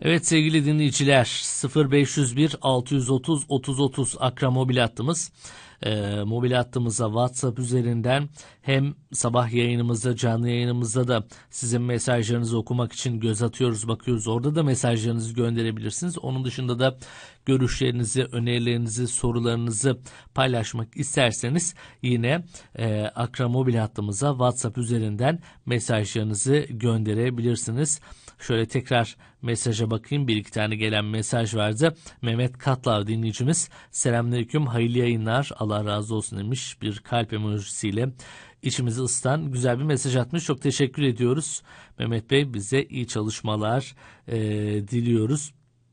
Evet sevgili dinleyiciler, 0501 630 30 30 Akra mobil hattımız. Mobil hattımıza WhatsApp üzerinden hem sabah yayınımızda, canlı yayınımızda da sizin mesajlarınızı okumak için göz atıyoruz, bakıyoruz. Orada da mesajlarınızı gönderebilirsiniz. Onun dışında da görüşlerinizi, önerilerinizi, sorularınızı paylaşmak isterseniz yine Akra mobil hattımıza WhatsApp üzerinden mesajlarınızı gönderebilirsiniz. Şöyle tekrar mesaja bakayım. Bir iki tane gelen mesaj vardı. Mehmet Katlav dinleyicimiz. Selamünaleyküm, hayırlı yayınlar, Allah razı olsun demiş. Bir kalp emojisiyle içimizi ısıtan güzel bir mesaj atmış. Çok teşekkür ediyoruz. Mehmet Bey, bize iyi çalışmalar diliyoruz.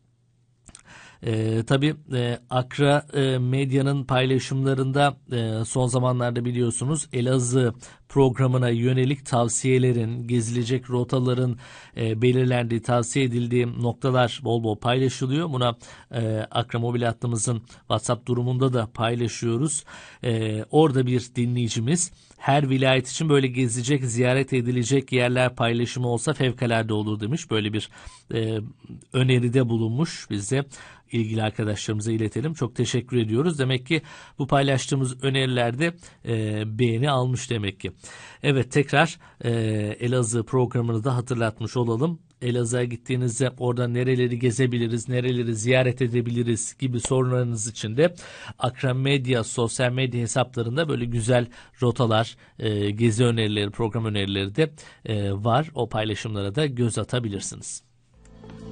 Tabii Akra Medya'nın paylaşımlarında son zamanlarda biliyorsunuz Elazığ programına yönelik tavsiyelerin, gezilecek rotaların belirlendiği, tavsiye edildiği noktalar bol bol paylaşılıyor. Buna Akra mobil hattımızın WhatsApp durumunda da paylaşıyoruz. Orada bir dinleyicimiz, her vilayet için böyle gezilecek, ziyaret edilecek yerler paylaşımı olsa fevkalade olur demiş. Böyle bir öneride bulunmuş, bize ilgili arkadaşlarımıza iletelim. Çok teşekkür ediyoruz. Demek ki bu paylaştığımız önerilerde beğeni almış demek ki. Evet, tekrar Elazığ programını da hatırlatmış olalım. Elazığ'a gittiğinizde orada nereleri gezebiliriz, nereleri ziyaret edebiliriz gibi sorularınız için de Akra Medya sosyal medya hesaplarında böyle güzel rotalar, gezi önerileri, program önerileri de var. O paylaşımlara da göz atabilirsiniz.